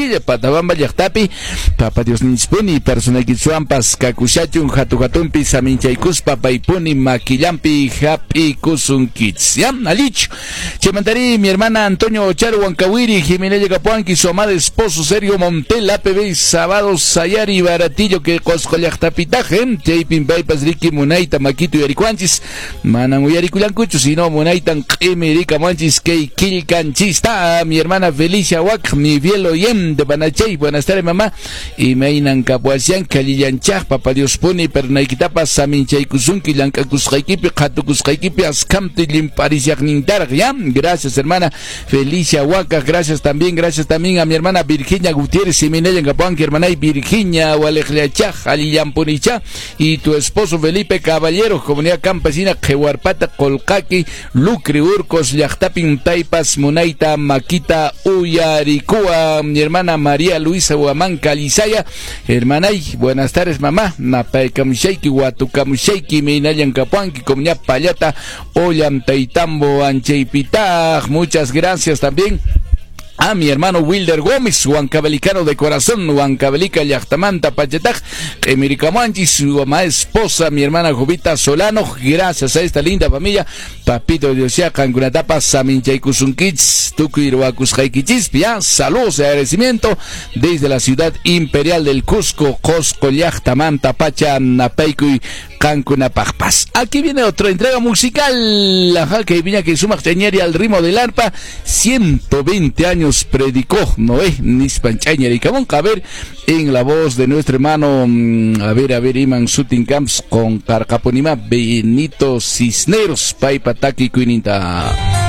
Barranquilla, Patabamba llaqtapi, Papa Dios nispuni, personakichuampas, kakushachun, hatuhatumpi, saminchaykuspa, paipuni, maquillampi, happy kusunkits. ¿Ya? Alicho. Chemantari, mi hermana Antonio Ocharo, Huancawiri, Jiménez Capuanqui, su amado esposo Sergio Montel, APB, Sábado, Sayari, Baratillo, que coscollactapita, gente, y pimpaipas, Ricky, Munaita, Maquito y Aricuanchis, Mananguyariculancucho, si no, Munaitan, Emerica Manchis, que Kilcanchista, mi hermana Felicia Huac, mi fiel Yem de Banachay, buenas tardes, mamá, y Meinan Capuasian, Calillanchaj, Papa Dios Puni, Pernaikitapa, Saminchay Kusunki, Lanca Cuscaikipi, Hatu Cuscaikipi, Ascamti, Limparisiak Nintar, ya, gracias, hermana Felicia Huaca, gracias también a mi hermana Virginia Gutiérrez, y Minella en Capuanqui, hermana y Virginia, Hualejleachaj, Alillampunича, y tu esposo Felipe Caballero, comunidad campesina, Jehuarpata, Colcaqui, Lucri, Urcos, Llaqtapin, Taipas, Munaita, Maquita, Uyaricua, mi hermana María Luisa Huamán, Calizaya, hermanay, buenas tardes, mamá, Napaicamushaiki, Huatucamushaiki, Minayan Capuanqui, comunidad Payata, Ollam, Taitambo, Anchaypitaj, muchas gracias también a mi hermano Wilder Gómez, huancabelicano de corazón, huancabelica Yachtamanta Pachetaj, Emirikamanchi, su amada esposa, mi hermana Jovita Solano, gracias a esta linda familia, Papito Diosia, Cancunatapa, Saminchaykusunkits, Tukuirhuacusjaikichispia, saludos y agradecimiento desde la ciudad imperial del Cusco, Cosco Yachtamanta Pacha, Napaicuy, Cancunapajpas. Aquí viene otra entrega musical, ajá, que viña que suma al ritmo del arpa, 120 años predicó Noé Nispanchaña y Cabón, a ver, en la voz de nuestro hermano, a ver, Iman Shooting Camps con Carcaponima, Benito Cisneros, Paipataki Cuininta.